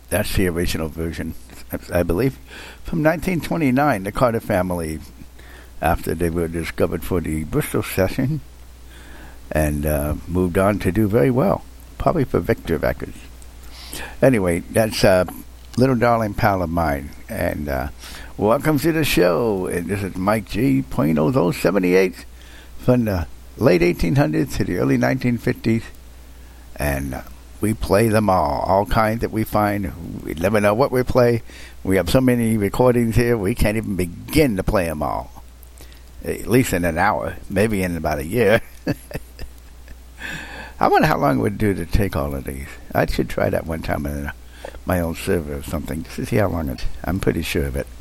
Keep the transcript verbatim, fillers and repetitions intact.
That's the original version, I believe, from nineteen twenty-nine. The Carter Family, after they were discovered for the Bristol session, and uh, moved on to do very well, probably for Victor Records. Anyway, that's uh, Little Darling Pal of Mine, and uh, welcome to the show. And this is Mike G. Point seventy-eight from the late eighteen hundreds to the early nineteen fifties, and uh, we play them all, all kinds that we find. We never know what we play. We have so many recordings here, we can't even begin to play them all. At least in an hour, maybe in about a year. I wonder how long it would do to take all of these. I should try that one time on my own server or something, just to see how long it. I'm pretty sure of it.